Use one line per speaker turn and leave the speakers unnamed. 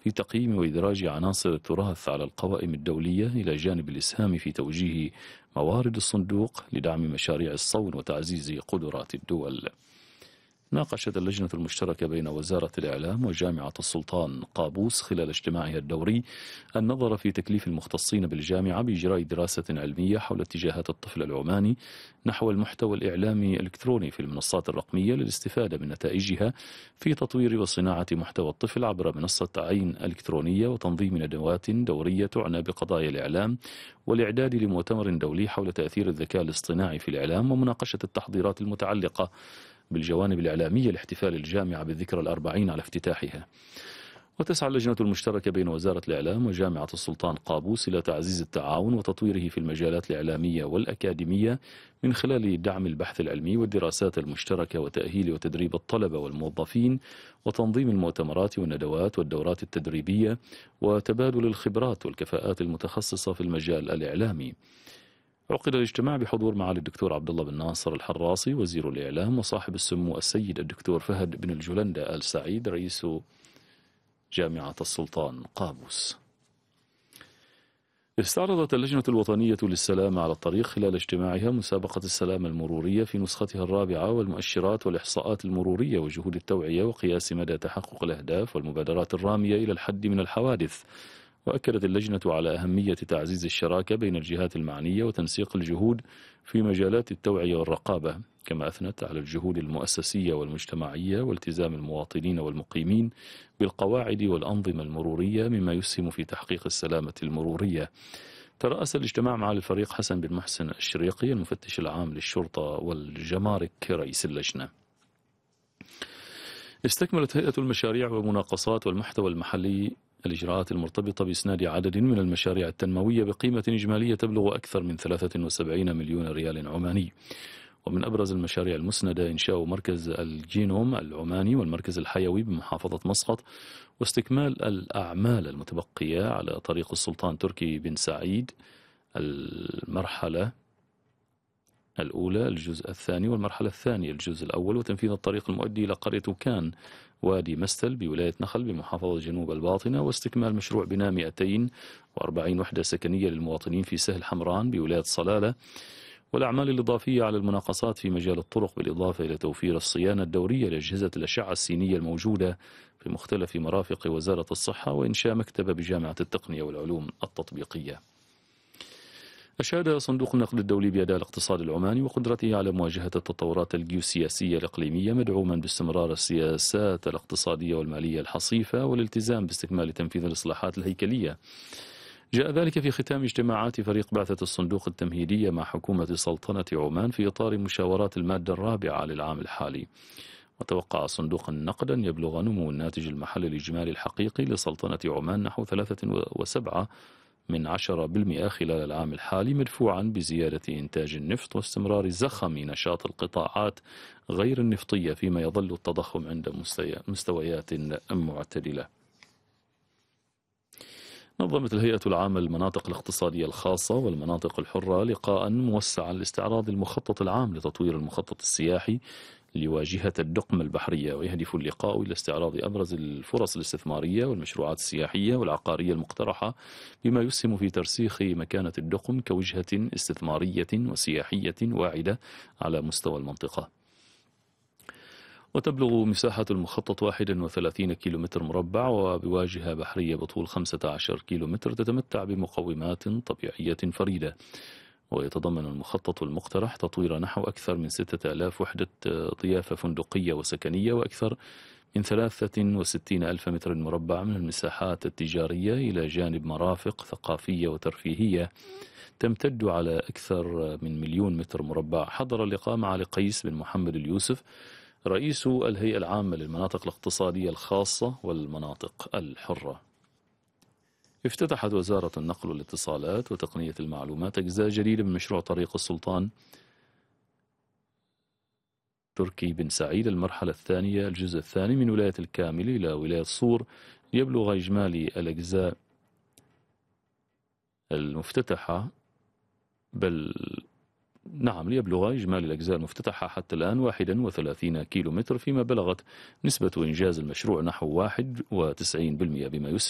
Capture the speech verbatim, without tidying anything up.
في تقييم وإدراج عناصر التراث على القوائم الدولية، إلى جانب الإسهام في توجيه موارد الصندوق لدعم مشاريع الصون وتعزيز قدرات الدول. ناقشت اللجنة المشتركة بين وزارة الإعلام وجامعة السلطان قابوس خلال اجتماعها الدوري النظر في تكليف المختصين بالجامعة بإجراء دراسة علمية حول اتجاهات الطفل العماني نحو المحتوى الإعلامي الإلكتروني في المنصات الرقمية للاستفادة من نتائجها في تطوير وصناعة محتوى الطفل عبر منصة عين إلكترونية، وتنظيم ندوات دورية تعنى بقضايا الإعلام، والإعداد لمؤتمر دولي حول تأثير الذكاء الاصطناعي في الإعلام، ومناقشة التحضيرات المتعلقة بالجوانب الإعلامية لاحتفال الجامعة بالذكرى الأربعين على افتتاحها. وتسعى اللجنة المشتركة بين وزارة الإعلام وجامعة السلطان قابوس إلى تعزيز التعاون وتطويره في المجالات الإعلامية والأكاديمية من خلال دعم البحث العلمي والدراسات المشتركة وتأهيل وتدريب الطلبة والموظفين، وتنظيم المؤتمرات والندوات والدورات التدريبية، وتبادل الخبرات والكفاءات المتخصصة في المجال الإعلامي. عقد الاجتماع بحضور معالي الدكتور عبد الله بن ناصر الحراصي وزير الإعلام، وصاحب السمو السيد الدكتور فهد بن الجلندة آل سعيد رئيس جامعة السلطان قابوس. استعرضت اللجنة الوطنية للسلامة على الطريق خلال اجتماعها مسابقة السلامة المرورية في نسختها الرابعة، والمؤشرات والإحصاءات المرورية وجهود التوعية وقياس مدى تحقق الأهداف والمبادرات الرامية إلى الحد من الحوادث. وأكدت اللجنة على أهمية تعزيز الشراكة بين الجهات المعنية وتنسيق الجهود في مجالات التوعية والرقابة، كما أثنت على الجهود المؤسسية والمجتمعية والتزام المواطنين والمقيمين بالقواعد والأنظمة المرورية مما يسهم في تحقيق السلامة المرورية. ترأس الاجتماع معالي الفريق حسن بن محسن الشريقي المفتش العام للشرطة والجمارك رئيس اللجنة. استكملت هيئة المشاريع والمناقصات والمحتوى المحلي الإجراءات المرتبطة بإسناد عدد من المشاريع التنموية بقيمة إجمالية تبلغ أكثر من ثلاثة وسبعين مليون ريال عماني. ومن أبرز المشاريع المسندة إنشاء مركز الجينوم العماني والمركز الحيوي بمحافظة مسقط، واستكمال الأعمال المتبقية على طريق السلطان تركي بن سعيد المرحلة الأولى الجزء الثاني، والمرحلة الثانية الجزء الأول، وتنفيذ الطريق المؤدي إلى قرية وكان وادي مستل بولاية نخل بمحافظة جنوب الباطنة، واستكمال مشروع بناء مئتين وأربعين وحدة سكنية للمواطنين في سهل حمران بولاية صلالة، والأعمال الإضافية على المناقصات في مجال الطرق، بالإضافة إلى توفير الصيانة الدورية لأجهزة الأشعة السينية الموجودة في مختلف مرافق وزارة الصحة، وإنشاء مكتبة بجامعة التقنية والعلوم التطبيقية. أشاد صندوق النقد الدولي بأداء الاقتصاد العماني وقدرته على مواجهة التطورات الجيوسياسية الإقليمية، مدعوما باستمرار السياسات الاقتصادية والمالية الحصيفة والالتزام باستكمال تنفيذ الإصلاحات الهيكلية. جاء ذلك في ختام اجتماعات فريق بعثة الصندوق التمهيدية مع حكومة سلطنة عمان في إطار مشاورات المادة الرابعة للعام الحالي. وتوقع صندوق النقد أن يبلغ نمو الناتج المحلي الإجمالي الحقيقي لسلطنة عمان نحو ثلاثة وسبعة من عشرة بالمئة خلال العام الحالي، مدفوعا بزيادة إنتاج النفط واستمرار زخم نشاط القطاعات غير النفطية، فيما يظل التضخم عند مستويات معتدلة. نظمت الهيئة العامة للمناطق الاقتصادية الخاصة والمناطق الحرة لقاء موسعا لاستعراض المخطط العام لتطوير المخطط السياحي لواجهة الدقم البحرية، ويهدف اللقاء إلى استعراض أبرز الفرص الاستثمارية والمشروعات السياحية والعقارية المقترحة، بما يسهم في ترسيخ مكانة الدقم كوجهة استثمارية وسياحية واعدة على مستوى المنطقة. وتبلغ مساحة المخطط واحد وثلاثين كيلومتر مربع، وبواجهة بحرية بطول خمسة عشر كيلومتر تتمتع بمقومات طبيعية فريدة. ويتضمن المخطط المقترح تطوير نحو أكثر من ستة آلاف وحدة ضيافة فندقية وسكنية، وأكثر من ثلاثة وستين ألف متر مربع من المساحات التجارية، إلى جانب مرافق ثقافية وترفيهية تمتد على أكثر من مليون متر مربع. حضر اللقاء معالي قيس بن محمد اليوسف رئيس الهيئة العامة للمناطق الاقتصادية الخاصة والمناطق الحرة. افتتحت وزارة النقل والاتصالات وتقنية المعلومات أجزاء جديدة من مشروع طريق السلطان تركي بن سعيد المرحلة الثانية الجزء الثاني من ولاية الكامل إلى ولاية صور، يبلغ إجمالي الأجزاء المفتتحة بل نعم ليبلغ إجمالي الأجزاء المفتتحة حتى الآن واحد وثلاثين كيلومتر، فيما بلغت نسبة إنجاز المشروع نحو واحد وتسعين بالمئة، بما يسهم